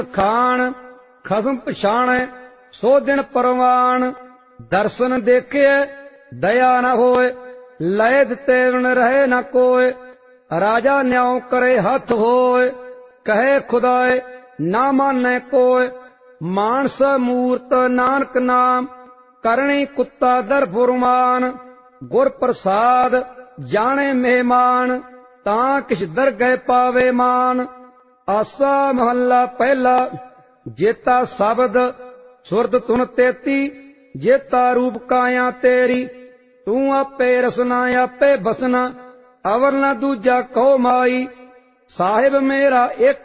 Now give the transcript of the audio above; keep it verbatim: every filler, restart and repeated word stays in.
ਖਾਣ ਖਸਮ ਪਛਾਣੈ ਸੋ ਦਿਨ ਪਰਵਾਨ। ਦਰਸ਼ਨ ਦੇਖਿਐ ਦਇਆ ਨ ਹੋਏ ਲਏ ਦਿੱਤੇ ਬਿਨ ਰਹੇ ਨ ਕੋਇ। ਰਾਜਾ ਨਿਉ ਕਰੇ ਹੱਥ ਹੋਏ ਕਹੇ ਖੁਦਾਏ ਨਾ ਮਾਨੈ ਕੋਇ। ਮਾਨਸ ਮੂਰਤ ਨਾਨਕ ਨਾਮ ਕਰਣੀ ਕੁੱਤਾ ਦਰ ਫੁਰਮਾਨ। ਗੁਰ ਪ੍ਰਸਾਦ ਜਾਣੇ ਮਹਿਮਾਨ ਤਾਂ ਕਿਛ ਦਰਗਹਿ ਪਾਵੇ ਮਾਨ। ਆਸਾ ਮਹੱਲਾ ਪਹਿਲਾ। ਜੇਤਾ ਸ਼ਬਦ ਸੁਰਤ ਧੁਨ ਤੇਤੀ ਜੇਤਾ ਰੂਪ ਕਾਇਆ ਤੇਰੀ। ਤੂੰ ਆਪੇ ਰਸਨਾ ਆਪੇ ਬਸਨਾ ਅਵਰ ਨ ਦੂਜਾ ਕਉ ਮਾਈ। ਸਾਹਿਬ ਮੇਰਾ ਇੱਕ